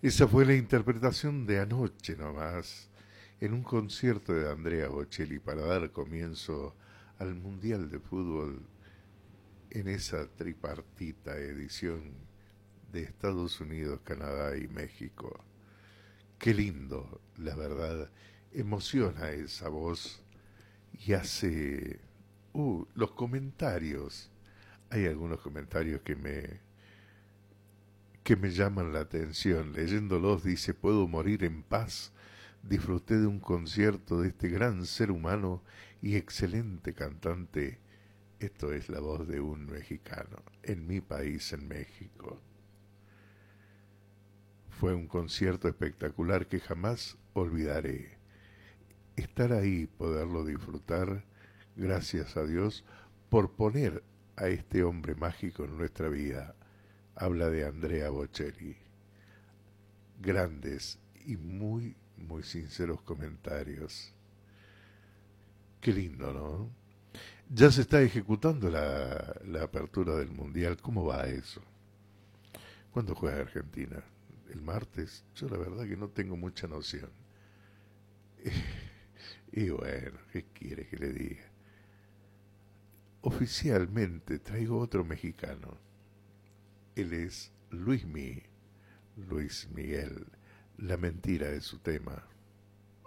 Esa fue la interpretación de anoche nomás, en un concierto de Andrea Bocelli para dar comienzo al Mundial de Fútbol en esa tripartita edición de Estados Unidos, Canadá y México. Qué lindo, la verdad, emociona esa voz y hace... los comentarios. Hay algunos comentarios que me llaman la atención. Leyéndolos dice, puedo morir en paz. Disfruté de un concierto de este gran ser humano y excelente cantante. Esto es la voz de un mexicano, en mi país, en México. Fue un concierto espectacular que jamás olvidaré. Estar ahí, poderlo disfrutar, gracias a Dios, por poner a este hombre mágico en nuestra vida. Habla de Andrea Bocelli. Grandes y muy, muy sinceros comentarios. Qué lindo, ¿no? Ya se está ejecutando la apertura del Mundial. ¿Cómo va eso? ¿Cuándo juega Argentina? ¿El martes? Yo la verdad que no tengo mucha noción. Y bueno, ¿qué quiere que le diga? Oficialmente traigo otro mexicano. Él es Luis Miguel. La mentira de su tema.